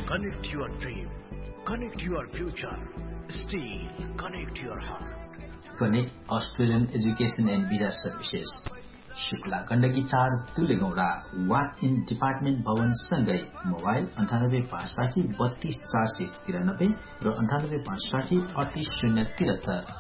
Connect your dream. Connect your future. Steel. Connect your heart. Connect Australian Education and Visa Services. Shukla Gandaki 4 तुलेगौडा walk in department भवन सँगै mobile 9856 32 493 र 9856 38 073।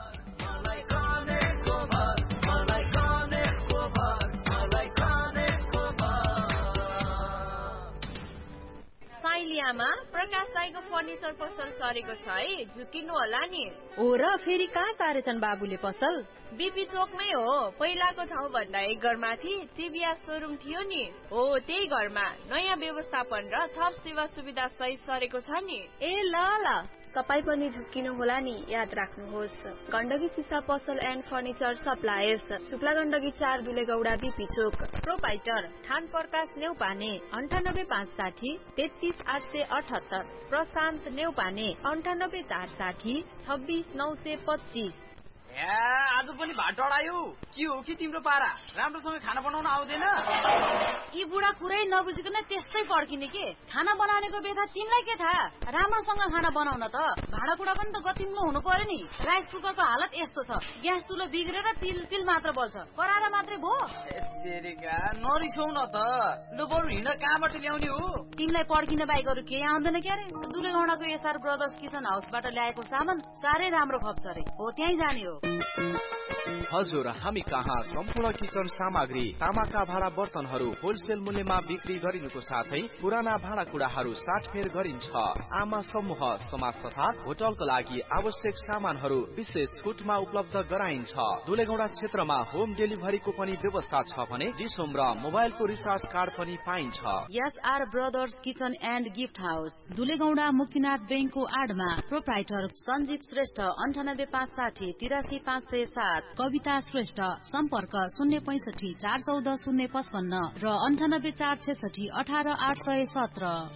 साइलियामा प्रकाश दाइको furniture पसल सरेको छ है, झुकिनु होला नि। हो र फेरि कहाँ सारेछन् बाबुले पसल? बीपी चोकमै हो, पहिलाको ठाउँ भन्दा एक घर माथि टिभीएस शोरूम थियो नि, हो त्यही घरमा नयाँ व्यवस्थापन र थप सेवा सुविधा सहित सरेको छ नि। ए ल तपाई पनि झुक्किनु होला नि, याद राख्नुहोस्। गण्डकी सिसा पसल and furniture suppliers, Shukla Gandaki 4 दुलेगौडा BP Chowk. Proprietor ठान प्रकाश नेउपाने 98560 33878। प्रशान्त नेउपाने 98460 26925। आज पनि भात डढायो। के हो कि तिम्रो पारा राम्रोसँग खाना बनाउन आउँदैन? यी बुढा कुरै नबुझिकन त्यस्तै पड्किने के? खाना बनाउनेको बेथा तिमीलाई के थाहा? राम्रोसँग खाना बनाउन त भाँडाकुँडा पनि त गतिलो हुनु पर्यो नि। राइस कुकरको हालत यस्तो छ, ग्यास चुलो बिग्रेर पिल मात्र बल्छ, कराएर मात्रै भो। नरिसाउ न त, लु बरु हिँड कहाँबाट ल्याउने हो? तिमीलाई पड्किन बाहेक अरू केही आउँदैन क्यारे? दुलेगौडाको एसआर ब्रदर्स किचन हाउसबाट ल्याएको सामान साह्रै राम्रो खप्छ रे, हो त्यहीँ जाने हो। हजुर, हामी कहाँ सम्पूर्ण किचन सामग्री, तामाका भाँडा बर्तनहरू होलसेल मूल्यमा बिक्री गरिनुको साथै पुराना भाँडाकुँडाहरू साटफेर गरिन्छ। आमा समूह, समाज तथा होटलको लागि आवश्यक सामानहरू विशेष छुटमा उपलब्ध गराइन्छ। दुलेगौडा क्षेत्रमा होम डेलिभरीको पनि व्यवस्था छ भने डिसोम र मोबाइलको रिचार्ज कार्ड पनि पाइन्छ। SR brothers kitchen and gift house, दुलेगौडा Muktinath बैंकको आडमा। प्रोप्राइटर सञ्जीव श्रेष्ठ 98560 83507। कविता श्रेष्ठ सम्पर्क 065 414 055 र 98466 18817।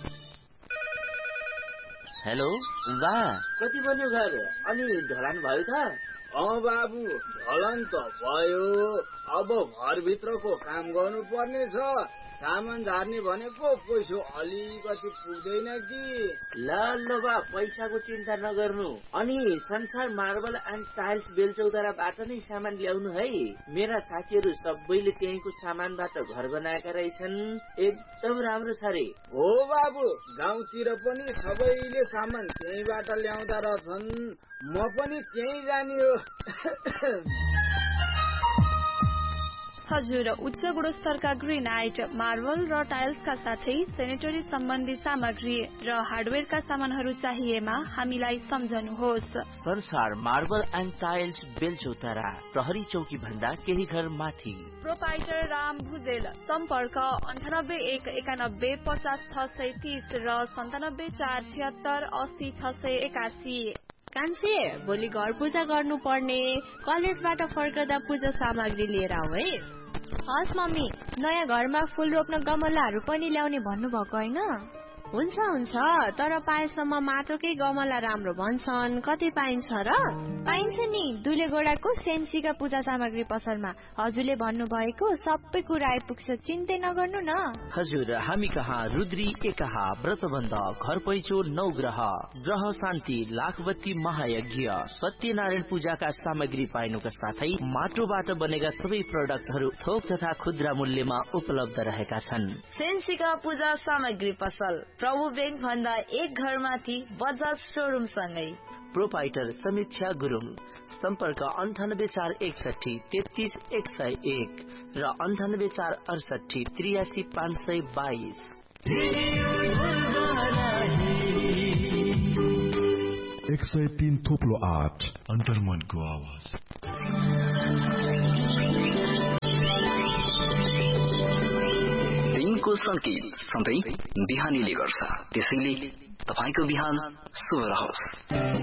हेलो बा, कति बन्यो घर? अनि ढलान भयो त? बाबु, ढलान त भयो, अब घरभित्रको काम गर्नु पर्ने छ। सामान झार्ने भनेको पैसा अलिकति पुग्दैन कि। ल बा, पैसाको चिन्ता नगर्नु। अनि संसार मार्बल एन्ड टाइल्स बेलचौताराबाट नै सामान ल्याउनु है। मेरा साथीहरू सबैले त्यहीँको सामानबाट घर बनाएका रहेछन्, एकदम राम्रो छ रे। हो बाबु, गाउँतिर पनि सबैले सामान त्यहीँबाट ल्याउँदा रहेछन्, म पनि त्यहीँ जाने हो। हजुर, उच्च गुणस्तरका ग्रेनाइट, मार्बल र टाइल्सका साथै सेनेटरी सम्बन्धी सामग्री र हार्डवेयरका सामानहरू चाहिएमा हामीलाई सम्झनुहोस्। संसार मार्बल एन्ड टाइल्स बेलचौतारा, प्रहरी चौकी भन्दा केही घर माथि। प्रोपाइटर राम भुजेल, सम्पर्क 98 191 50 630 र 97 476 80 681। कान्छे, भोलि घर पूजा गर्नु पर्ने, कलेजबाट फर्कदा पूजा सामग्री लिएर आऊ है। हस् मम्मी, नयाँ घरमा फूल रोप्न गमलाहरू पनि ल्याउने भन्नुभएको होइन? हुन्छ, तर पाएसम्म माटोकै गमला राम्रो भन्छन्, कति पाइन्छ र? पाइन्छ नि, दुलेगौडाको सेन्सीका पूजा सामग्री पसलमा हजुरले भन्नुभएको सबै कुरा आइपुग्छ, चिन्तै नगर्नु न। हजुर, हामी कहाँ रुद्री एकाहा, व्रतबन्ध, घर पैँचो, नवग्रह, ग्रह शान्ति, लाखवती महायज्ञ, सत्यनारायण पूजाका सामग्री पाइनुका साथै माटोबाट बनेका सबै प्रडक्टहरू थोक तथा खुद्रा मूल्यमा उपलब्ध रहेका छन्। सेन्सीका पूजा सामग्री पसल, प्रभु बैंक भन्दा एक घर माथि, बजाज शोरूम सँगै। प्रोपाइटर समीक्षा गुरुङ, सम्पर्क 98461 33101 र 98468 83522। 103.8 अन्तर्मनको आवाज। दिनको संकेत सधैँ बिहानीले गर्छ, त्यसैले तपाईको बिहान शुभ रहोस्।